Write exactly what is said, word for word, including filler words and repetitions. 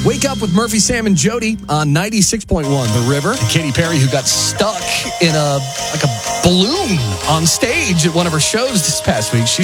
Wake Up with Murphy, Sam, and Jody on ninety-six point one The River. Katy Perry, who got stuck in a like a balloon on stage at one of her shows this past week. She's